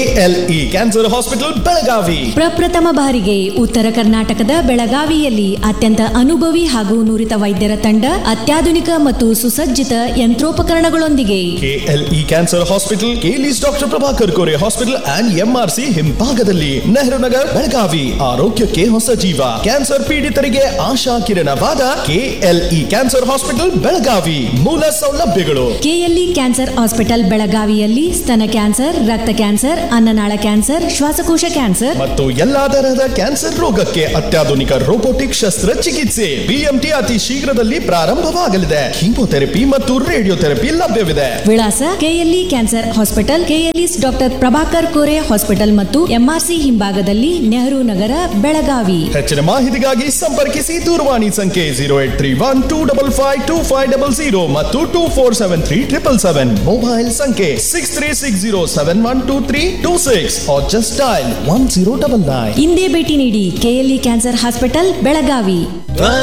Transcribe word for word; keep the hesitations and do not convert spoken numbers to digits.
KLE cancer hospital Belagavi ಪ್ರಪ್ರಥಮ ಬಾರಿಗೆ ಉತ್ತರ ಕರ್ನಾಟಕದ ಬೆಳಗಾವಿಯಲ್ಲಿ ಅತ್ಯಂತ ಅನುಭವಿ ಹಾಗೂ ನುರಿತ ವೈದ್ಯರ ತಂಡ ಅತ್ಯಾಧುನಿಕ ಮತ್ತು ಸುಸಜ್ಜಿತ ಯಂತ್ರೋಪಕರಣಗಳೊಂದಿಗೆ KLE cancer hospital ಕೇಲಿಸ್ doctor Prabhakar Kore hospital and MRC ಹಿಂಭಾಗದಲ್ಲಿ ನೆಹರು ನಗರ್ ಬೆಳಗಾವಿ. ಆರೋಗ್ಯಕ್ಕೆ ಹೊಸ ಜೀವ. ಕ್ಯಾನ್ಸರ್ ಪೀಡಿತರಿಗೆ ಆಶಾ ಕಿರಣವಾದ ಕೆಎಲ್ಇ ಕ್ಯಾನ್ಸರ್ ಹಾಸ್ಪಿಟಲ್ ಬೆಳಗಾವಿ. ಮೂಲ ಸೌಲಭ್ಯಗಳು: ಕೆಎಲ್ಇ ಕ್ಯಾನ್ಸರ್ ಹಾಸ್ಪಿಟಲ್ ಬೆಳಗಾವಿಯಲ್ಲಿ ಸ್ತನ ಕ್ಯಾನ್ಸರ್, ರಕ್ತ ಕ್ಯಾನ್ಸರ್, ಅನ್ನನಾಳ ಕ್ಯಾನ್ಸರ್, ಶ್ವಾಸಕೋಶ ಕ್ಯಾನ್ಸರ್ ಮತ್ತು ಎಲ್ಲಾ ತರಹದ ಕ್ಯಾನ್ಸರ್ ರೋಗಕ್ಕೆ ಅತ್ಯಾಧುನಿಕ ರೋಬೋಟಿಕ್ ಶಸ್ತ್ರಚಿಕಿತ್ಸೆ. ಬಿಎಂಟಿ ಅತಿ ಶೀಘ್ರದಲ್ಲಿ ಪ್ರಾರಂಭವಾಗಲಿದೆ. ಕೀಮೋಥೆರಪಿ ಮತ್ತು ರೇಡಿಯೋಥೆರಪಿ ಲಭ್ಯವಿದೆ. ವಿಳಾಸ: KLE cancer hospital, KLES doctor Prabhakar Kore hospital ಮತ್ತು ಎಂಆರ್ಸಿ ಹಿಂಭಾಗದಲ್ಲಿ ನೆಹರು ನಗರ ಬೆಳಗಾವಿ. ಹೆಚ್ಚಿನ ಮಾಹಿತಿಗಾಗಿ ಸಂಪರ್ಕಿಸಿ. ದೂರವಾಣಿ ಸಂಖ್ಯೆ zero eight three one two double five two five double zero ಮತ್ತು two four seven three triple seven. Mobile ಸಂಖ್ಯೆ six three six zero seven one two three two six or just dial one zero double nine. ಇಂದೇ ಭೇಟಿ ನೀಡಿ KLE cancer hospital Belagavi.